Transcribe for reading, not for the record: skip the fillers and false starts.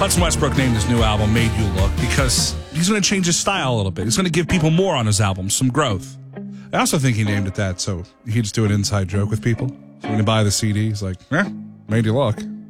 Hudson Westbrook named his new album Made You Look because he's going to change his style a little bit. He's going to give people more on his album, some growth. I also think he named it that so he could just do an inside joke with people. So when you buy the CD, he's like, Made You Look.